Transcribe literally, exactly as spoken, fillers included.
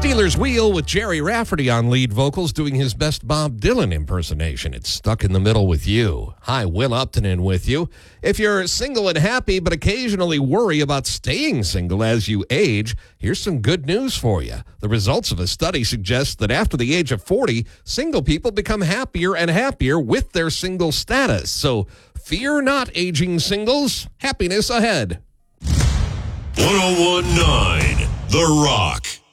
Steelers Wheel with Jerry Rafferty on lead vocals doing his best Bob Dylan impersonation. It's Stuck in the Middle with You. Hi, Will Upton in with you. If you're single and happy but occasionally worry about staying single as you age, here's some good news for you. The results of a study suggest that after the age of forty, single people become happier and happier with their single status. So fear not, aging singles. Happiness ahead. one oh one point nine The Rock.